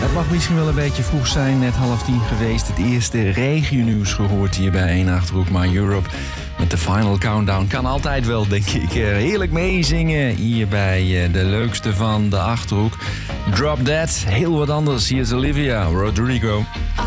Het mag misschien wel een beetje vroeg zijn, net 9:30 geweest. Het eerste regionieuws gehoord hier bij 1 Achterhoek My Europe. Met de Final Countdown kan altijd wel, denk ik. Heerlijk meezingen hier bij de leukste van de Achterhoek. Drop Dead, heel wat anders. Hier is Olivia Rodrigo.